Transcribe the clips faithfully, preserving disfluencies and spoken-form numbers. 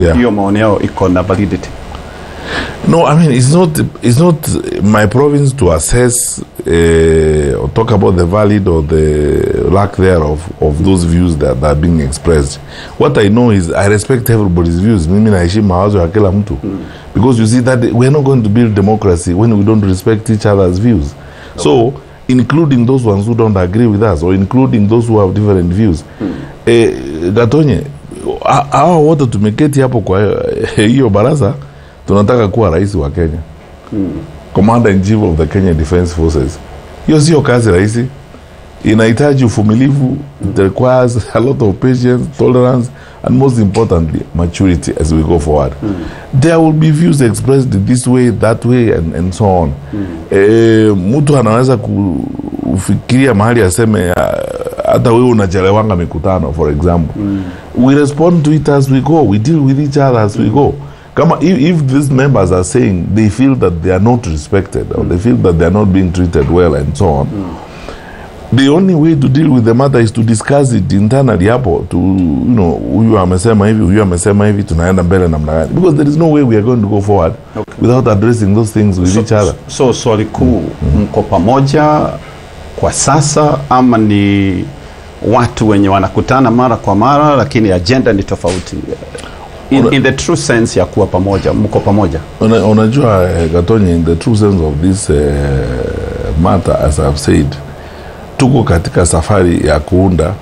yeah. hiyo maoni yao iko na validity? No, I mean, it's not it's not my province to assess uh, or talk about the valid or the lack thereof of those views that, that are being expressed. What I know is I respect everybody's views. Mimi naheshimu mawazo ya kila mtu. Because you see that we're not going to build democracy when we don't respect each other's views. Okay. So, including those ones who don't agree with us or including those who have different views. Mm. Eh, Gatonye, hawa wote tumeketi hapo kwa hiyo baraza, tunataka kuwa rais wa Kenya. Mm. Commander in Chief of the Kenya Defense Forces. Hiyo sio kazi rahisi. Inahitaji uvumilivu. It requires a lot of patience, tolerance, and most importantly, maturity as we go forward. Mm. There will be views expressed this way, that way, and, and so on. Mm. E, mtu anaweza kufikiria mahali aseme hata wewe unachelewanga mikutano, for example. Mm. We respond to it as we go. We deal with each other as mm. we go. Kama if, if these members are saying they feel that they are not respected or mm. they feel that they are not being treated well and so on, mm. the only way to deal with the matter is to discuss it internally hapo to, you know, huyu amesema hivi, huyu amesema hivi, tunaenda mbele namna gani, because there is no way we are going to go forward okay. without addressing those things with so, each other. So swali kuu, mm. mko pamoja kwa sasa ama ni watu wenye wanakutana mara kwa mara lakini agenda ni tofauti? In, in the true sense ya kuwa pamoja, mko pamoja? Una, unajua Gatonye, in the true sense of this uh, matter, as I've said, tuko katika safari ya kuunda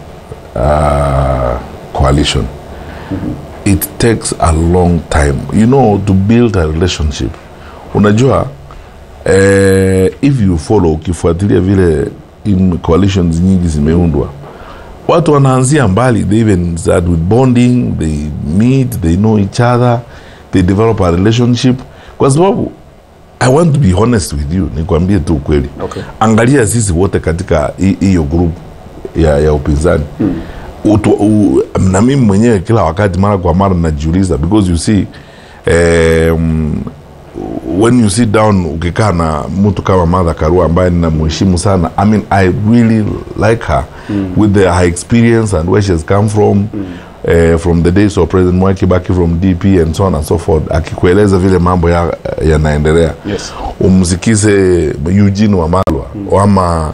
uh, coalition. Mm-hmm. It takes a long time, you know, to build a relationship. Unajua, uh, if you follow, ukifuatilia vile in coalitions nyingi zimeundwa, watu wanaanzia mbali. They even start with bonding, they meet, they know each other, they develop a relationship. Kwa sababu, I want to be honest with you, nikwambie tu kweli. Okay. Angalia sisi wote katika hiyo group ya, ya upinzani. Hmm. Utu, u, na mimi mwenyewe kila wakati mara kwa mara najiuliza, because you see, um, when you sit down ukikaa na mtu kama Martha Karua ambaye ninamheshimu sana, I mean, I really like her mm. with the, her experience and where she has come from, mm. uh, from the days of President Mwai Kibaki from D P and so on and so forth. Akikueleza vile mambo ya yanaendelea. Yes. Umsikize Eugene Wamalwa mm. ama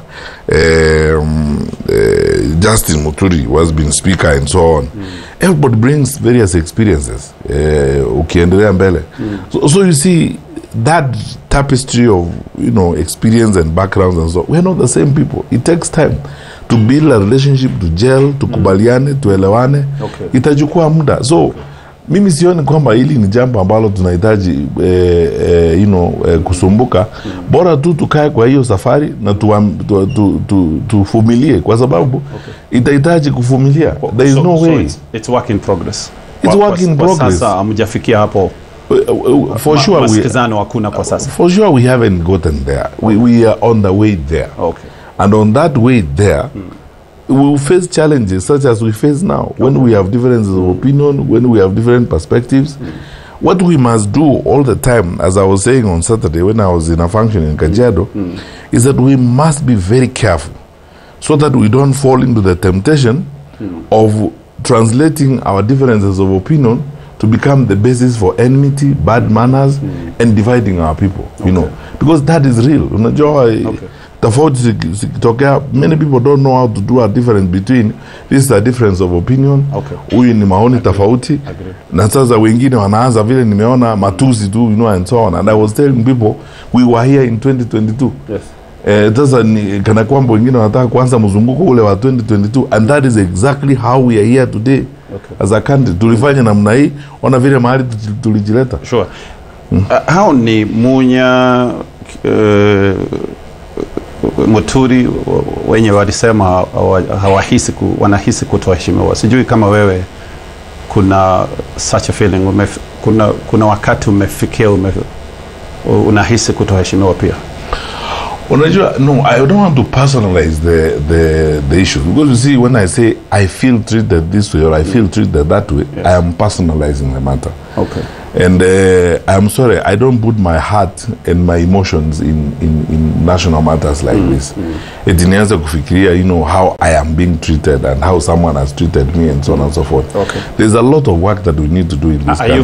um, uh, Justin Muturi was being speaker and so on. Mm. Everybody brings various experiences. Uh, ukiendelea mbele. Mm. So, so you see, that tapestry of, you know, experience and backgrounds and so on, we're not the same people. It takes time to build a relationship, to gel, to kubaliane, to elewane. Okay. Itajukua muda. So, okay. Mimi sioni kwamba hili ni jambo ambalo tunahitaji eh, eh, you know, eh, kusumbuka. Mm. Bora tu tukae kwa hiyo safari na tuvumilie tu, tu, tu, tu kwa sababu okay. itahitaji kuvumilia. There is so, no way. So it's, it's work in progress. It's work in progress. Kwa sasa hamjafikia hapo. For sure, we, for sure we haven't gotten there. We, we are on the way there. Okay. And on that way there, mm. we will face challenges such as we face now. Okay. When we have differences of opinion, when we have different perspectives. Mm. What we must do all the time, as I was saying on Saturday when I was in a function in Kajiado, mm. is that we must be very careful so that we don't fall into the temptation mm. of translating our differences of opinion to become the basis for enmity, bad manners, mm. and dividing our people, you okay. know, because that is real. Unajua, okay. tofauti zikitokea, many people don't know how to do a difference between this is a difference of opinion, huyu okay. ni maoni tofauti, na sasa wengine wanaanza vile nimeona matusi tu, you know, and so on. And I was telling people, we were here in twenty twenty-two. Yes. Eh, sasa ni kana kwamba wengine wanataka kuanza mzunguko ule wa twenty twenty-two, and that is exactly how we are here today. Okay. As a country, tulifanya namna hii, ona vile mahali tulijileta. Sure. Mm. Uh, hao ni Munya, uh, Muturi, wenye walisema hawahisi ku, wanahisi kutoheshimiwa. Sijui kama wewe kuna such a feeling, umef, kuna, kuna wakati umefikia ume, unahisi kutoheshimiwa pia? Unajua, no, I don't want to personalize the, the, the issue, because you see, when I say I feel treated this way or I feel treated that way, Yes. I am personalizing the matter. Okay. And uh, I'm sorry, I don't put my heart and my emotions in, in, in national matters like mm, this. Mm. Eti nianze kufikiria, you know, how I am being treated and how someone has treated me and so on and so forth. Okay. There's a lot of work that we need to do in this Are country. you